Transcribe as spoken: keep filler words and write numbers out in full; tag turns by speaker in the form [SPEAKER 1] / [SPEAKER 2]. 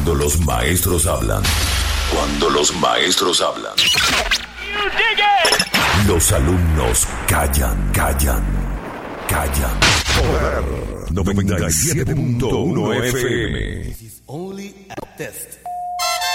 [SPEAKER 1] Cuando los maestros hablan. Cuando los maestros hablan. Los alumnos callan, callan, callan. Poder noventa y siete punto uno F M.
[SPEAKER 2] This is only a test.